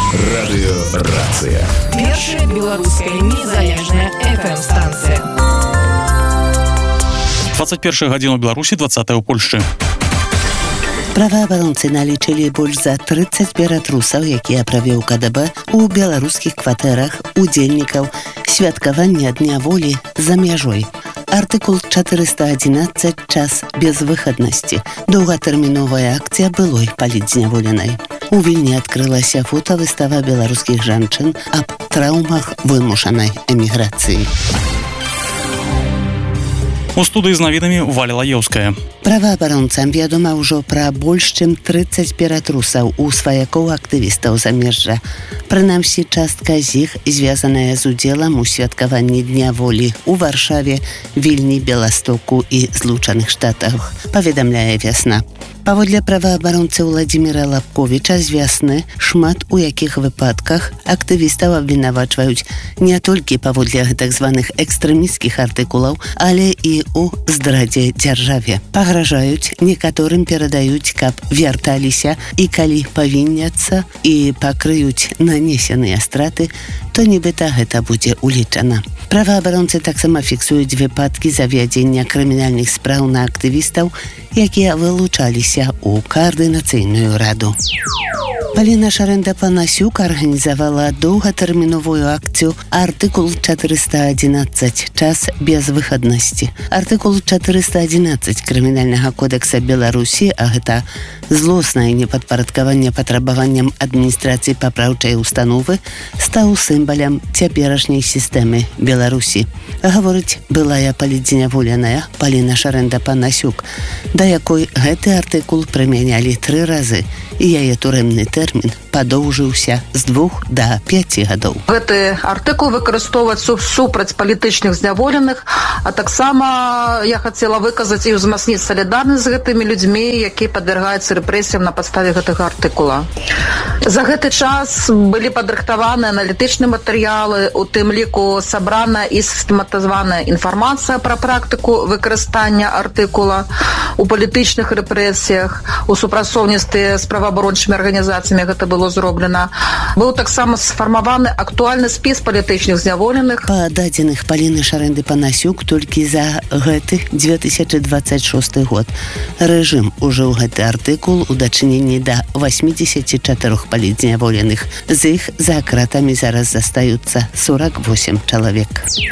Радыёрацыя. Першая беларуская незалежная FM-станцыя. 21 гадзіну ў Беларусі, 20 ў Польшчы. Праваабаронцы налічылі больш за 30 ператрусаў, якія правёў КДБ у беларускіх кватэрах удзельнікаў святкавання Дня волі за мяжой. Артыкул 411 «Час безвыхаднасці». Доўгатэрміновая акцыя былой палітзняволенай. У Вільні адкрылася фотавыстава беларускіх жанчын аб траўмах вымушанай эміграцыі. У студыі з навінамі Валя Лаеўская. Праваабаронцам вядома ўжо пра больш чым 30 ператрусаў у сваякоў актывістаў замежжа. Прынамсі, частка з іх звязаная з удзелам у святкаванні Дня волі ў Варшаве, Вільні, Беластоку і Злучаных Штатах, паведамляе «Вясна». Паводле праваабаронцы Владзіміра Лапковіча з «Вясны» шмат у якіх выпадках актывістаў абвінавачваюць не толькі паводле так званых экстрэмісцкіх артыкулаў, але і у здрадзе дзяржаве. Пагражаюць, некаторым перадаюць, каб вярталіся і калі павінняцца і пакрыюць нанесеныя страты, то нібыта гэта будзе улічана. Праваабаронцы таксама фіксуюць выпадкі завядзення крымінальных спраў на актывістаў, якія вылучаліся ў каардынацыйную раду. Паліна Шарэнда-Панасюк арганізавала доўгатэрміновую акцыю «Артыкул 411. Час безвыхаднасці». Артыкул 411 Крымінальнага кодекса Беларусі, а гэта злоснае непадпарадкаванне патрабаванням адміністрацыі папраўчай установы, стаў сімвалам цяперашняй сістэмы Беларусі. Гаворыць былая палітзняволеная Паліна Шарэнда-Панасюк, да якой гэты артыкул прымянялі 3 разы, і яе турэмны тэрмін падоўжыўся з 2 до 5 гадоў. Гэты артыкул выкарыстоўваецца супраць палітычных зняволеных, а таксама я хацела выказаць і ўзмацніць салідарнасць з гэтымі людзьмі, якія падвяргаюцца рэпрэсіям на падставе гэтага артыкула. За гэты час былі падрыхтаваны аналітычныя матэрыялы, у тым ліку сабрана і сістэматызаваная інфармацыя пра практыку выкарыстання артыкула у палітычных рэпрэсіях, у супрацоўніцтве з праваабарончымі арганізацыямі гэта было зроблена. Быў таксама сфармаваны актуальны спіс палітычных зняволеных. Па дадзеных Паліны Шарэнды-Панасюк толькі за гэты 2026 год рэжым ужыў гэты артыкул у дачыненні да 84 палітзняволеных. З іх за кратамі зараз застаюцца 48 чалавек.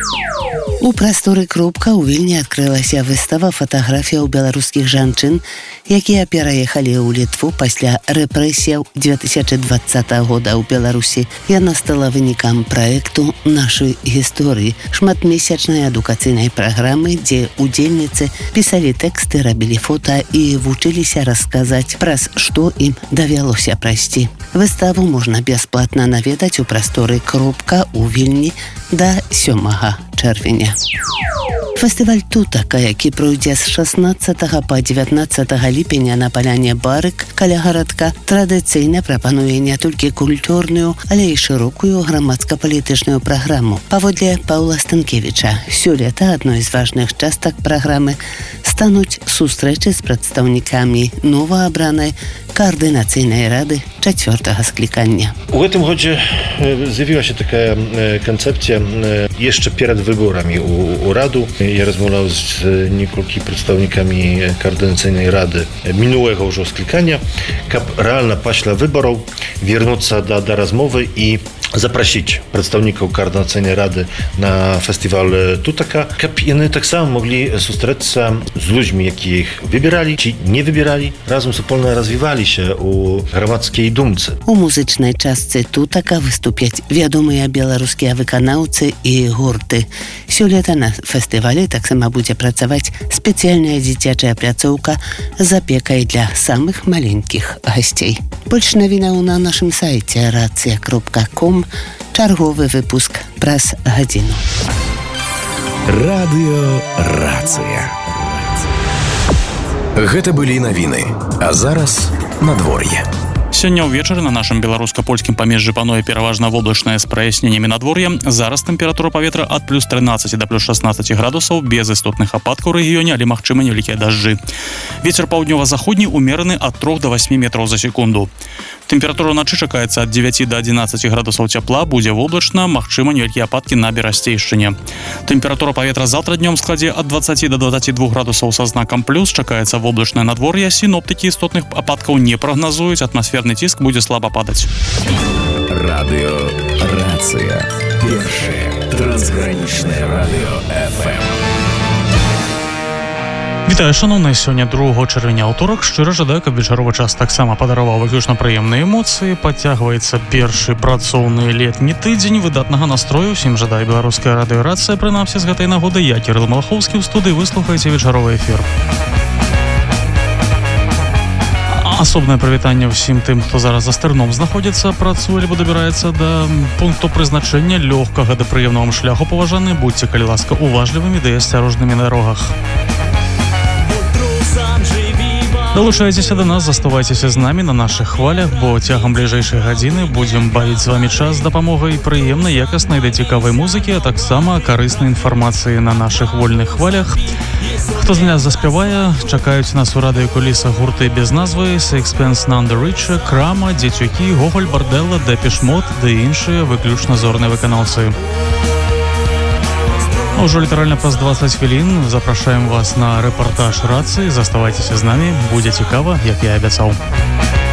У прасторы Крупка ў Вільні адкрылася выстава фатаграфіяў беларускіх жанчын, якія пераехалі ў Літву пасля рэпрэсіяў 2020 года ў Беларусі. Яна стала вынікам праекту «Нашай гісторыі», шматмесячнай адукацыйнай праграмы, дзе удзельніцы пісалі тэксты, рабілі фота і вучыліся расказаць, праз што ім давялося прайсці. Выставу можна бясплатна наведаць у прасторы Крупка ў Вільні да 7 чэрвеня. Фестываль «Тутака», які пройдзе з 16 па 19 ліпеня на паляне Барык каля гарадка, традыцыйна прапануе не толькі культурную, але і шырокую грамадска-палітычную праграму. Паводле Паўла Станкевіча, сёлета адной з важных частак праграмы стануць сустрэчы з прадстаўнікамі новаабранай каардынацыйнай рады 4-го склікання. У гэтым годзе з'явілася такая канцэпцыя яшчэ перад выборамі у раду. Я размаўляў з некалькі прадстаўнікамі каардынацыйнай рады мінулага ўжо склікання, каб рэальна пасля выбараў вернуцца да размовы і запрасіць прадстаўнікаў каардынацыйнай рады на фестываль «Тутака», каб яны таксама маглі сустрэцца з людзьмі, якія іх выбіралі ці не выбіралі, разам супольна развіваліся у грамадскай думцы. У музычнай частцы «Тутака» выступяць вядомыя беларускія выканаўцы і гурты. Сёлета на фестывалі таксама будзе працаваць спецыяльная дзіцячая пляцоўка з апекай для самых маленькіх гасцей. Больш навінаў на нашым сайце racja.com. Чарговы выпуск праз гадзіну. Радыёрацыя. Гэта былі навіны. А зараз надвор'е. Сёння ўвечары на нашым беларуска-польскім памежжы пануе пераважна воблачнае з праясненнямі надвор'я. Зараз тэмпература паветра ад плюс 13 да плюс 16 градусаў, без істотных ападкаў у рэгіёне, але магчымы невялікія дажджы. Вецер паўднёва-заходні ўмераны ад 3 до 8 метраў за секунду. Тэмпература ўначы чакаецца ад 9 до 11 градусаў цяпла, будзе воблачна, магчыма невялікія ападкі на берасцейшчыне. Тэмпература паветра заўтра днём складзе ад 20 до 22 градусаў са знакам плюс, чакаецца воблачнае надвор'е, сіноптыкі істотных ападкаў не прагназуюць, атмасферны ціск будзе слаба падаць. Радыё Рацыя. Першае трансгранічнае радыё FM. Вітаю, шановныя, сёння 2 чэрвеня аўторак. Шчыра жадаю, каб вечаровы час таксама падараваў выключна прыемныя эмоцыі. Падцягваецца першы працоўны летні тыдзень. Выдатнага настрою усім жадае беларуская радыёрацыя. Прынамсі з гэтай нагоды я, Кірыл Малахоўскі, ў студыі. Вы слухаеце вечаровы эфір. Асобнае прывітанне ўсім тым, хто зараз за стырном знаходзіцца, працуе альбо дабіраецца да пункту прызначэння, лёгкага да прыемнага шляху, паважаны. Будьце, калі ласка, уважлівымі ды асцярожнымі на дарогах. Далучайцеся да нас, заставайцеся з намі на нашых хвалях, бо цягам бліжэйшай гадзіны будзем бавіць з вамі час з дапамогай прыемнай, якаснай ды цікавай музыкі, а таксама карыснай інфармацыі на нашых вольных хвалях. Хто з нас заспявае, чакаюць нас у радыёкулісах гурты без назвы, Sixpence None the Richer, Крама, Дзецюкі, Гоголь, Барделла, Депеш Мод ды іншыя выключна зорныя выканаўцы. А ўжо літаральна праз 20 хвілін запрашаем вас на рэпартаж рацыі. Заставайцеся з намі, будзе цікава, як я і абяцаў.